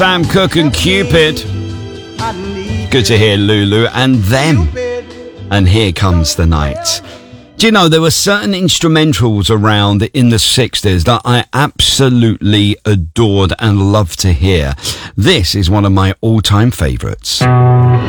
Sam Cooke and Cupid. Good to hear Lulu and Them. And Here Comes the Night. Do you know, there were certain instrumentals around in the 60s that I absolutely adored and loved to hear. This is one of my all-time favourites.